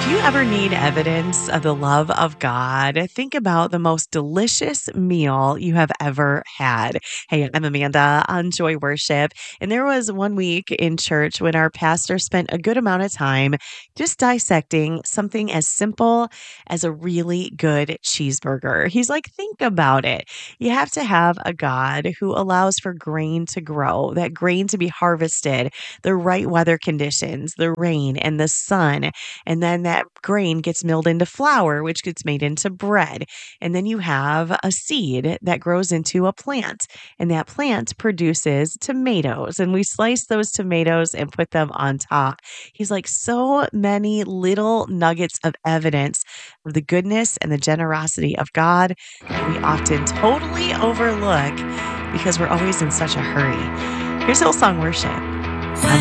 Do you ever need evidence of the love of God? Think about the most delicious meal you have ever had. Hey, I'm Amanda on Joy Worship. And there was one week in church when our pastor spent a good amount of time just dissecting something as simple as a really good cheeseburger. He's like, think about it. You have to have a God who allows for grain to grow, that grain to be harvested, the right weather conditions, the rain and the sun, and then that grain gets milled into flour, which gets made into bread. And then you have a seed that grows into a plant, and that plant produces tomatoes. And we slice those tomatoes and put them on top. He's like, so many little nuggets of evidence of the goodness and the generosity of God that we often totally overlook because we're always in such a hurry. Here's Hillsong Worship.